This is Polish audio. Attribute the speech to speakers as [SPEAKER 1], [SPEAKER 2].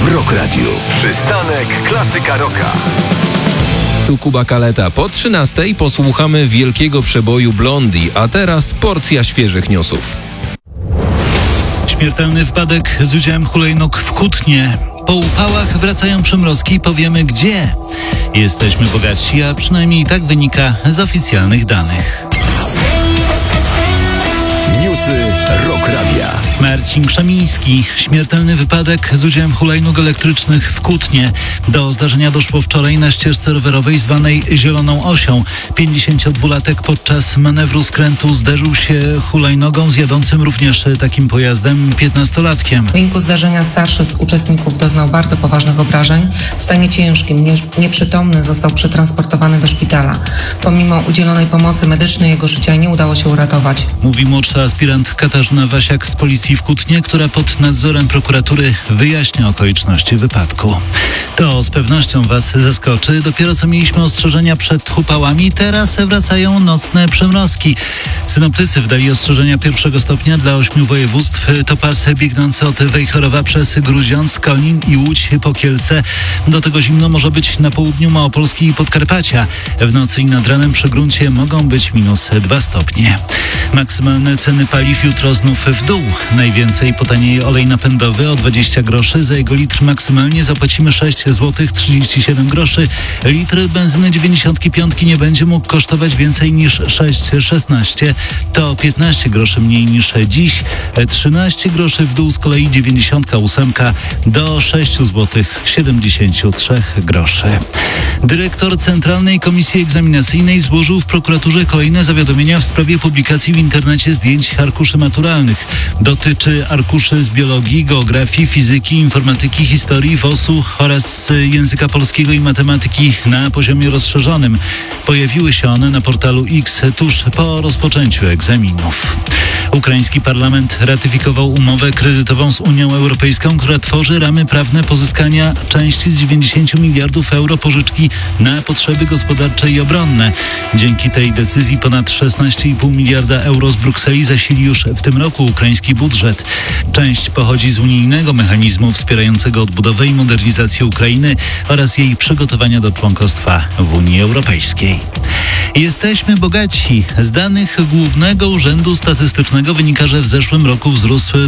[SPEAKER 1] w Rock Radio.
[SPEAKER 2] Przystanek Klasyka Rocka.
[SPEAKER 3] Tu Kuba Kaleta. Po 13:00 posłuchamy wielkiego przeboju Blondie, a teraz porcja świeżych newsów.
[SPEAKER 4] Śmiertelny wypadek z udziałem hulajnóg w Kutnie. Po upałach wracają przymrozki, powiemy gdzie. Jesteśmy bogatsi, a przynajmniej tak wynika z oficjalnych danych.
[SPEAKER 1] Newsy Rock Radia.
[SPEAKER 4] Marcin Krzemiński. Śmiertelny wypadek z udziałem hulajnóg elektrycznych w Kutnie. Do zdarzenia doszło wczoraj na ścieżce rowerowej zwanej Zieloną Osią. 52-latek podczas manewru skrętu zderzył się hulajnogą z jadącym również takim pojazdem 15-latkiem.
[SPEAKER 5] W wyniku zdarzenia starszy z uczestników doznał bardzo poważnych obrażeń. W stanie ciężkim, nieprzytomny, został przetransportowany do szpitala. Pomimo udzielonej pomocy medycznej jego życia nie udało się uratować.
[SPEAKER 4] Mówi młodsza aspirant Katarzyna Wasiak z policji w Kutnie, która pod nadzorem prokuratury wyjaśnia okoliczności wypadku. To z pewnością Was zaskoczy. Dopiero co mieliśmy ostrzeżenia przed upałami, teraz wracają nocne przymrozki. Synoptycy wydali ostrzeżenia 1 stopnia dla 8 województw. To pas biegnący od Wejherowa przez Grudziądz, Konin i Łódź po Kielce. Do tego zimno może być na południu Małopolski i Podkarpacia. W nocy i nad ranem przy gruncie mogą być -2 stopnie. Maksymalne ceny paliw jutro znów w dół. Najwięcej potanieje olej napędowy o 20 groszy. Za jego litr maksymalnie zapłacimy 6,37 zł. Litr benzyny 95 nie będzie mógł kosztować więcej niż 6,16. To 15 groszy mniej niż dziś. 13 groszy w dół z kolei 98 do 6,73 zł. Dyrektor Centralnej Komisji Egzaminacyjnej złożył w prokuraturze kolejne zawiadomienia w sprawie publikacji w internecie zdjęć arkuszy maturalnych. Dotyczy arkuszy z biologii, geografii, fizyki, informatyki, historii, WOS-u oraz języka polskiego i matematyki na poziomie rozszerzonym. Pojawiły się one na portalu X tuż po rozpoczęciu egzaminów. Ukraiński parlament ratyfikował umowę kredytową z Unią Europejską, która tworzy ramy prawne pozyskania części z 90 miliardów euro pożyczki na potrzeby gospodarcze i obronne. Dzięki tej decyzji ponad 16,5 miliarda euro z Brukseli zasili już w tym roku ukraiński budżet. Część pochodzi z unijnego mechanizmu wspierającego odbudowę i modernizację Ukrainy oraz jej przygotowania do członkostwa w Unii Europejskiej. Jesteśmy bogaci. Z danych Głównego Urzędu Statystycznego wynika, że w zeszłym roku wzrósł